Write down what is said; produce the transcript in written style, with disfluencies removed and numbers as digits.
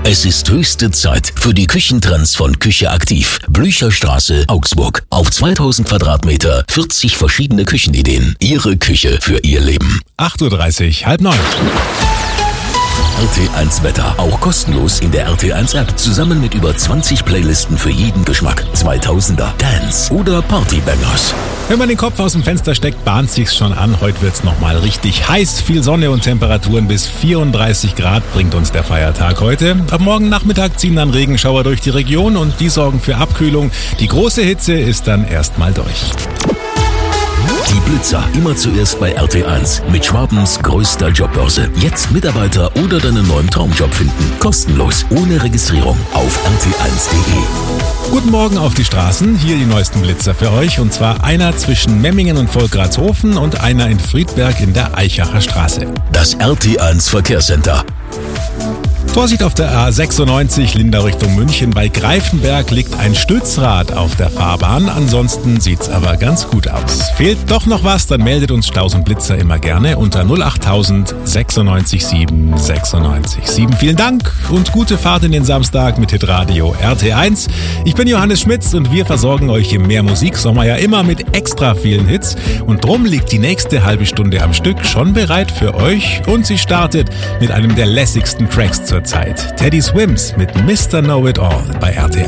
Es ist höchste Zeit für die Küchentrends von Küche Aktiv. Blücherstraße, Augsburg. Auf 2000 Quadratmeter, 40 verschiedene Küchenideen. Ihre Küche für Ihr Leben. 8.30 Uhr, 8:30. RT1 Wetter, auch kostenlos in der RT1 App. Zusammen mit über 20 Playlisten für jeden Geschmack. 2000er, Dance oder Partybangers. Wenn man den Kopf aus dem Fenster steckt, bahnt sich's schon an. Heute wird's nochmal richtig heiß. Viel Sonne und Temperaturen bis 34 Grad bringt uns der Feiertag heute. Ab morgen Nachmittag ziehen dann Regenschauer durch die Region und die sorgen für Abkühlung. Die große Hitze ist dann erstmal durch. Die Blitzer, immer zuerst bei RT1 mit Schwabens größter Jobbörse. Jetzt Mitarbeiter oder deinen neuen Traumjob finden. Kostenlos, ohne Registrierung auf rt1.de. Guten Morgen auf die Straßen. Hier die neuesten Blitzer für euch. Und zwar einer zwischen Memmingen und Volkratshofen und einer in Friedberg in der Eichacher Straße. Das RT1 Verkehrscenter. Vorsicht auf der A96 Lindau Richtung München. Bei Greifenberg liegt ein Stützrad auf der Fahrbahn. Ansonsten sieht's aber ganz gut aus. Fehlt doch noch was, dann meldet uns Staus und Blitzer immer gerne unter 08000 96 7 96 7. Vielen Dank und gute Fahrt in den Samstag mit Hitradio RT1. Ich bin Johannes Schmitz und wir versorgen euch im Mehr Musiksommer ja immer mit extra vielen Hits. Und drum liegt die nächste halbe Stunde am Stück schon bereit für euch. Und sie startet mit einem der lässigsten Tracks zur Zeit. Teddy Swims mit Mr. Know It All bei RT1.